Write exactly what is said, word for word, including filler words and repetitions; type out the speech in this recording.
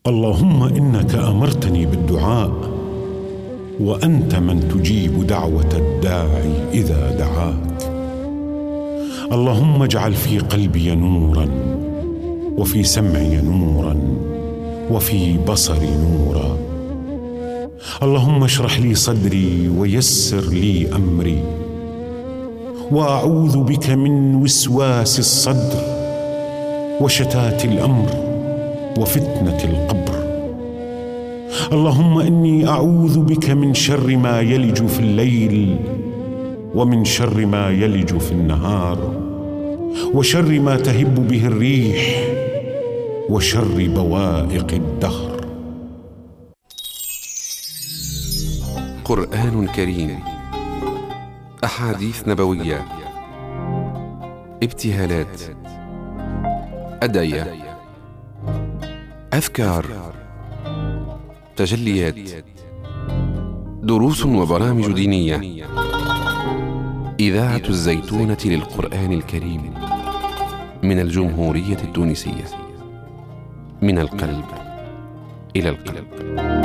اللهم إنك أمرتني بالدعاء، وأنت من تجيب دعوة الداعي إذا دعاك. اللهم اجعل في قلبي نورا، وفي سمعي نورا، وفي بصري نورا. اللهم اشرح لي صدري ويسر لي أمري، وأعوذ بك من وسواس الصدر وشتات الأمر وفتنة القبر. اللهم إني أعوذ بك من شر ما يلج في الليل، ومن شر ما يلج في النهار، وشر ما تهب به الريح، وشر بوائق الدهر. قرآن كريم، أحاديث نبوية، ابتهالات، أدعية، أذكار، تجليات، دروس وبرامج دينية. إذاعة الزيتونة للقرآن الكريم من الجمهورية التونسية، من القلب إلى القلب.